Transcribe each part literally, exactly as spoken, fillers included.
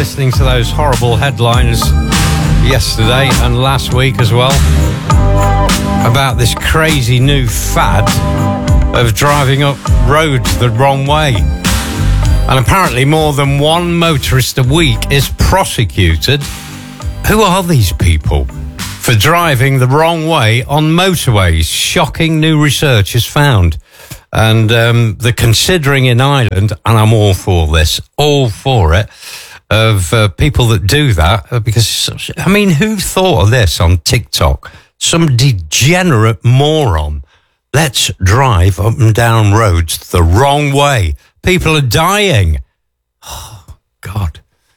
listening to those horrible headlines yesterday and last week as well about this crazy new fad of driving up roads the wrong way. And apparently more than one motorist a week is prosecuted. Who are these people for driving the wrong way on motorways? Shocking new research is found. And um, they're considering in Ireland, and I'm all for this, all for it, of uh, people that do that. Because, I mean, who thought of this on TikTok? Some degenerate moron. Let's drive up and down roads the wrong way. People are dying. Oh, God.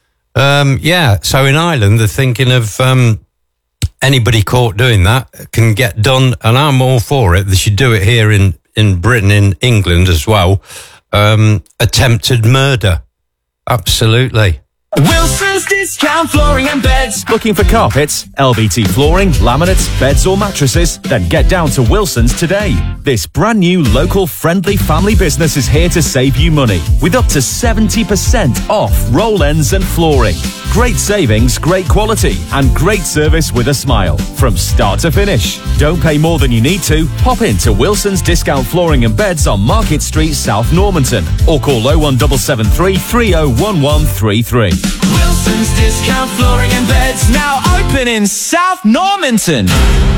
Um, yeah, so in Ireland, they're thinking of um, anybody caught doing that can get done, and I'm all for it. They should do it here in in Britain, in England as well. Um, attempted murder. Absolutely. Wilson's Discount Flooring and Beds. Looking for carpets, L V T flooring, laminates, beds or mattresses? Then get down to Wilson's today. This brand new local friendly family business is here to save you money with up to seventy percent off roll ends and flooring. Great savings, great quality and great service with a smile from start to finish. Don't pay more than you need to. Pop into Wilson's Discount Flooring and Beds on Market Street, South Normanton, or call oh one seven seven three, three oh one one three three. Wilson's Discount Flooring and Beds, now open in South Normanton.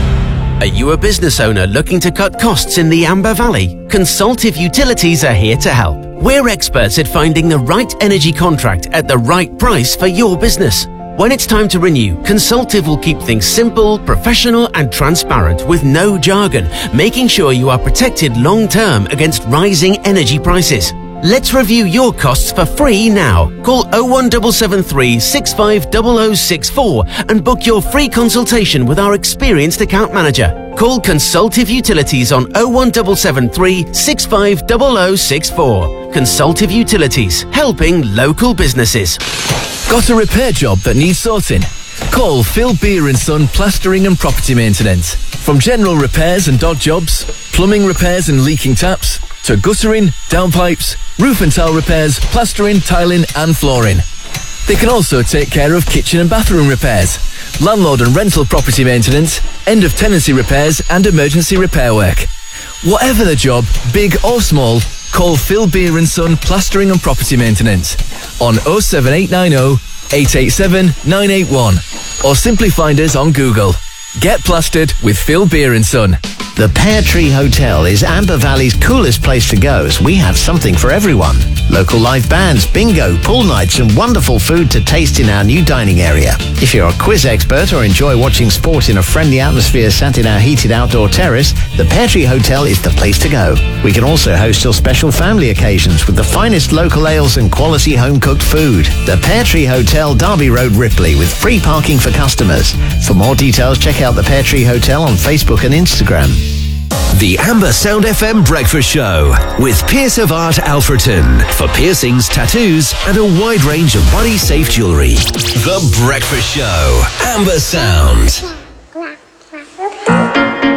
Are you a business owner looking to cut costs in the Amber Valley? Consultive Utilities are here to help. We're experts at finding the right energy contract at the right price for your business. When it's time to renew, Consultive will keep things simple, professional and transparent with no jargon, making sure you are protected long-term against rising energy prices. Let's review your costs for free now. Call oh one seven seven three, six five zero zero six four and book your free consultation with our experienced account manager. Call Consultive Utilities on oh one seven seven three, six five zero zero six four. Consultive Utilities, helping local businesses. Got a repair job that needs sorting? Call Phil Beer and Son Plastering and Property Maintenance. From general repairs and dog jobs, plumbing repairs and leaking taps, to guttering, downpipes, roof and tile repairs, plastering, tiling and flooring. They can also take care of kitchen and bathroom repairs, landlord and rental property maintenance, end of tenancy repairs and emergency repair work. Whatever the job, big or small, call Phil Beer and Son Plastering and Property Maintenance on oh seven eight nine oh, eight eight seven, nine eight one or simply find us on Google. Get plastered with Phil Beer and Son. The Pear Tree Hotel is Amber Valley's coolest place to go, as we have something for everyone. Local live bands, bingo, pool nights and wonderful food to taste in our new dining area. If you're a quiz expert or enjoy watching sport in a friendly atmosphere sat in our heated outdoor terrace, the Pear Tree Hotel is the place to go. We can also host your special family occasions with the finest local ales and quality home-cooked food. The Pear Tree Hotel, Derby Road, Ripley, with free parking for customers. For more details, check out the Pear Tree Hotel on Facebook and Instagram. The Amber Sound F M Breakfast Show with Pierce of Art Alfreton for piercings, tattoos and a wide range of body-safe jewellery. The Breakfast Show. Amber Sound.